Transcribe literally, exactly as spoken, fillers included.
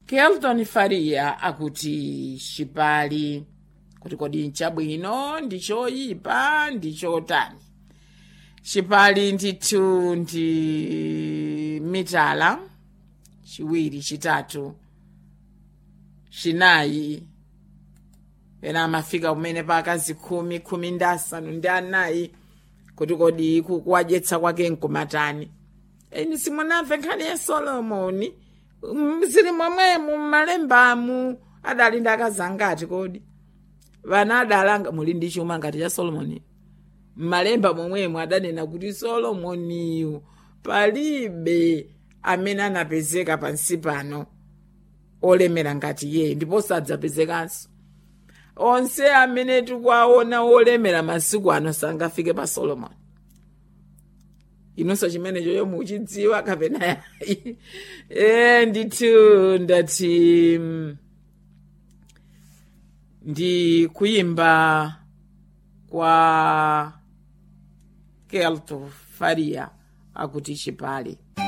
Kelton Faria akuti chipali kuti kodi nchabwino ndichoyipa ndichotani. Chipali ndithu ndi mitala chiwiri chitatu chinayi ena amafika kumene pakazi khumi khumi ndi asanu ndi anayi kuti kodi kuwadyetsa kwake nkumatani. Eni simunamve nkhani ya Solomoni zili momwe mu malembamu adali ndi akazangati kodi vana adalanga muli ndi chuma ngati cha Solomoni. Malemba momwemo adanena kuti Solomoniyo palibe amene anapezeka pansi pano olemera ngati iye ndipo sadzapezekanso. Onse amene tikuwaona olemera masiku ano sangafike pa Solomoni. Inonso chimene choyo muchidziwa kapena yayi. Eh ndithu ndati ndi kuyimba kwa Kelton Faria akuti chipali.